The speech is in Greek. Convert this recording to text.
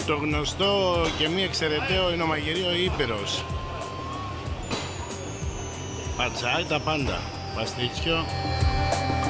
Το γνωστό και μη εξαιρεταίο είναι ο μαγειρίο Ήπειρος. Πατσάι τα πάντα. Παστίτσιο.